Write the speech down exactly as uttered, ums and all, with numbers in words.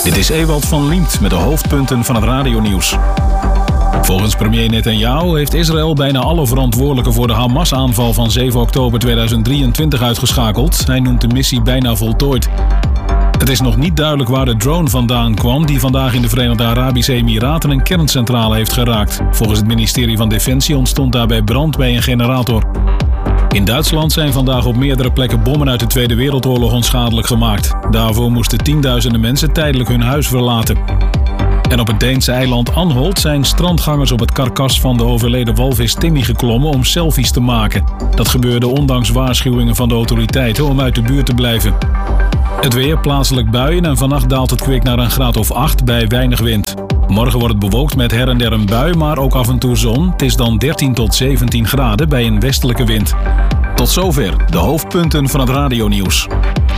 Dit is Ewald van Liemt met de hoofdpunten van het radionieuws. Volgens premier Netanyahu heeft Israël bijna alle verantwoordelijken voor de Hamas-aanval van zeven oktober tweeduizend drieëntwintig uitgeschakeld. Hij noemt de missie bijna voltooid. Het is nog niet duidelijk waar de drone vandaan kwam die vandaag in de Verenigde Arabische Emiraten een kerncentrale heeft geraakt. Volgens het ministerie van Defensie ontstond daarbij brand bij een generator. In Duitsland zijn vandaag op meerdere plekken bommen uit de Tweede Wereldoorlog onschadelijk gemaakt. Daarvoor moesten tienduizenden mensen tijdelijk hun huis verlaten. En op het Deense eiland Anholt zijn strandgangers op het karkas van de overleden walvis Timmy geklommen om selfies te maken. Dat gebeurde ondanks waarschuwingen van de autoriteiten om uit de buurt te blijven. Het weer, plaatselijk buien en vannacht daalt het kwik naar een graad of acht bij weinig wind. Morgen wordt het bewolkt met her en der een bui, maar ook af en toe zon. Het is dan dertien tot zeventien graden bij een westelijke wind. Tot zover de hoofdpunten van het radionieuws.